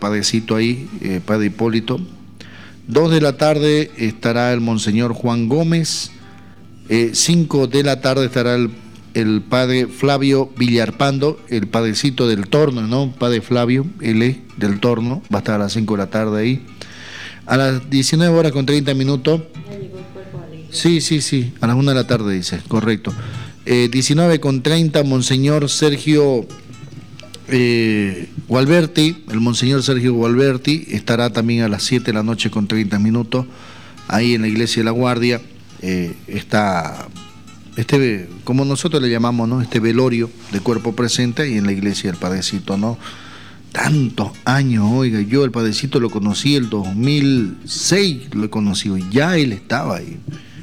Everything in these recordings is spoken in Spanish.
padrecito ahí, padre Hipólito. 2 de la tarde estará el monseñor Juan Gómez. 5 de la tarde estará el padre Flavio Villarpando, el padrecito del Torno, ¿no? Padre Flavio, él es del Torno, va a estar a las 5 de la tarde ahí. A las 19 horas con 30 minutos. Ya llegó el cuerpo alegre. Sí, a las 1 de la tarde dice, correcto. 19 con 30, monseñor Sergio Gualberti, el monseñor Sergio Gualberti estará también a las 7 de la noche con 30 minutos, ahí en la iglesia de La Guardia. Está, como nosotros le llamamos, ¿no? Este velorio de cuerpo presente y en la iglesia del padrecito, ¿no? Tantos años, oiga, yo el padrecito lo conocí el 2006, lo he conocido, ya él estaba ahí.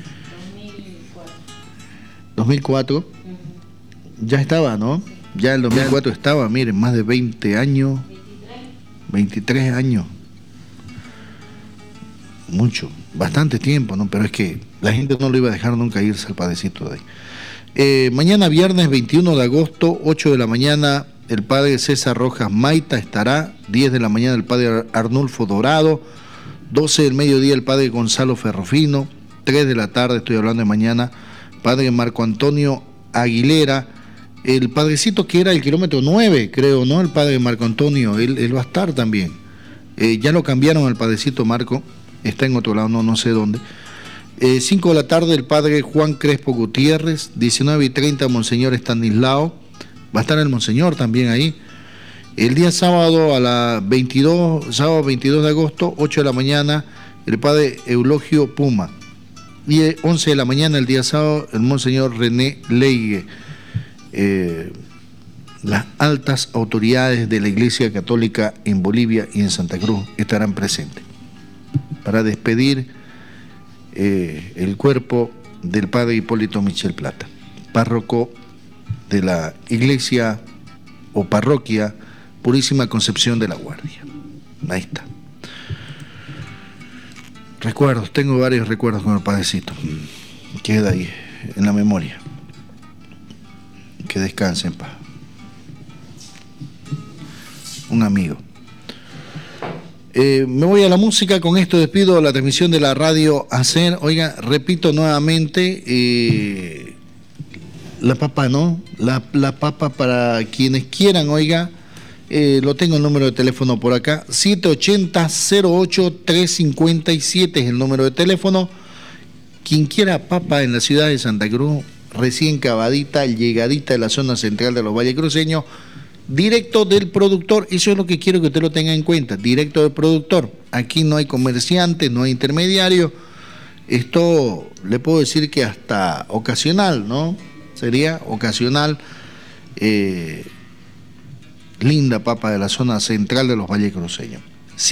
2004, ya estaba, ¿no? Ya el 2004 estaba, miren, más de 20 años, 23 años. Mucho, bastante tiempo, ¿no? Pero es que la gente no lo iba a dejar nunca irse al padrecito de ahí. Mañana viernes 21 de agosto, 8 de la mañana, el padre César Rojas Maita estará, 10 de la mañana el padre Arnulfo Dorado, 12 del mediodía el padre Gonzalo Ferrofino, 3 de la tarde, estoy hablando de mañana, padre Marco Antonio Aguilera, el padrecito que era el kilómetro 9, creo, ¿no? El padre Marco Antonio, él va a estar también. Ya lo cambiaron al padrecito Marco, está en otro lado, no sé dónde. 5 de la tarde el padre Juan Crespo Gutiérrez, 19:30 monseñor Estanislao, va a estar el monseñor también ahí. El día sábado a las 22, sábado 22 de agosto, 8 de la mañana, el padre Eulogio Puma. Y 11 de la mañana el día sábado, el monseñor René Leigue. Las altas autoridades de la Iglesia Católica en Bolivia y en Santa Cruz estarán presentes para despedir el cuerpo del padre Hipólito Michel Plata, párroco de la iglesia o parroquia Purísima Concepción de La Guardia. Ahí está. Recuerdos, tengo varios recuerdos con el padrecito. Queda ahí en la memoria. Que descanse en paz. Un amigo. Me voy a la música, con esto despido la transmisión de la radio Hacer. Oiga, repito nuevamente, la papa, ¿no? La papa para quienes quieran, oiga, lo tengo el número de teléfono por acá, 780-08-357 es el número de teléfono. Quien quiera papa en la ciudad de Santa Cruz, recién cavadita, llegadita de la zona central de los Valles Cruceños, directo del productor, eso es lo que quiero que usted lo tenga en cuenta, directo del productor. Aquí no hay comerciantes, no hay intermediarios. Esto le puedo decir que hasta ocasional, ¿no? Sería ocasional. Linda papa de la zona central de los Valles Cruceños.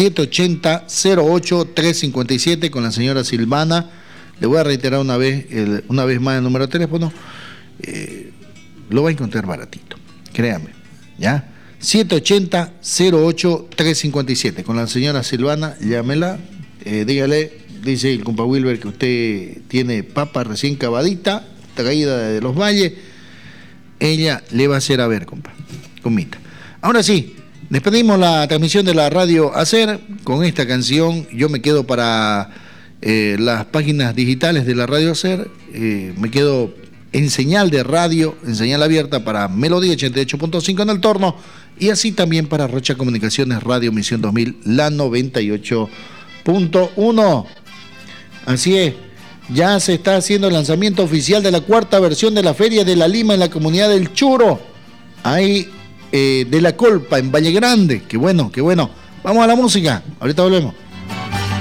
780-08-357 con la señora Silvana. Le voy a reiterar una vez más el número de teléfono. Lo va a encontrar baratito, créame. ¿Ya? 780-08-357. Con la señora Silvana, llámela, dígale, dice el compa Wilber que usted tiene papa recién cavadita, traída de los valles. Ella le va a hacer a ver, compa, comita. Ahora sí, despedimos la transmisión de la radio Hacer con esta canción. Yo me quedo para las páginas digitales de la radio Hacer, me quedo en señal de radio, en señal abierta para Melodía 88.5 en el Torno y así también para Rocha Comunicaciones Radio Misión 2000, la 98.1. Así es, ya se está haciendo el lanzamiento oficial de la 4ª versión de la Feria de la Lima en la comunidad del Churo, ahí de La Colpa, en Valle Grande. Qué bueno, qué bueno. Vamos a la música, ahorita volvemos.